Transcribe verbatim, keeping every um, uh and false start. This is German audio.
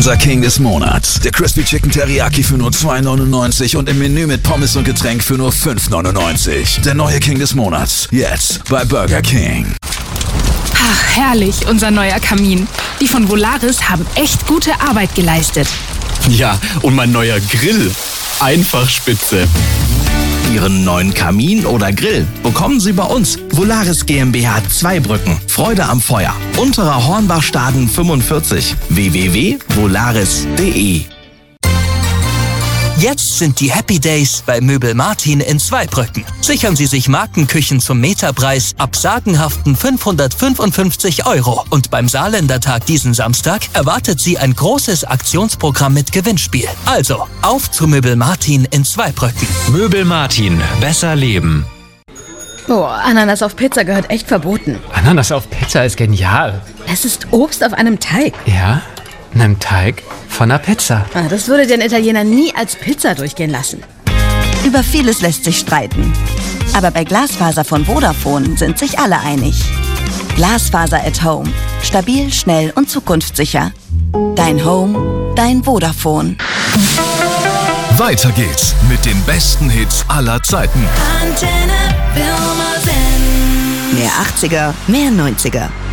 Unser King des Monats. Der Crispy Chicken Teriyaki für nur zwei neunundneunzig und im Menü mit Pommes und Getränk für nur fünf neunundneunzig. Der neue King des Monats. Jetzt bei Burger King. Ach, herrlich, unser neuer Kamin. Die von Volaris haben echt gute Arbeit geleistet. Ja, und mein neuer Grill. Einfach spitze. Ihren neuen Kamin oder Grill bekommen Sie bei uns. Volaris GmbH Zweibrücken. Freude am Feuer. Unterer Hornbachstaden fünfundvierzig. w w w punkt volaris punkt de. Jetzt sind die Happy Days bei Möbel Martin in Zweibrücken. Sichern Sie sich Markenküchen zum Meterpreis ab sagenhaften fünfhundertfünfundfünfzig Euro. Und beim Saarländertag diesen Samstag erwartet Sie ein großes Aktionsprogramm mit Gewinnspiel. Also, auf zu Möbel Martin in Zweibrücken. Möbel Martin. Besser leben. Oh, Ananas auf Pizza gehört echt verboten. Ananas auf Pizza ist genial. Es ist Obst auf einem Teig. Ja, einem Teig von einer Pizza. Ah, das würde den Italiener nie als Pizza durchgehen lassen. Über vieles lässt sich streiten. Aber bei Glasfaser von Vodafone sind sich alle einig. Glasfaser at Home. Stabil, schnell und zukunftssicher. Dein Home, dein Vodafone. Weiter geht's mit den besten Hits aller Zeiten. Mehr achtziger, mehr neunziger.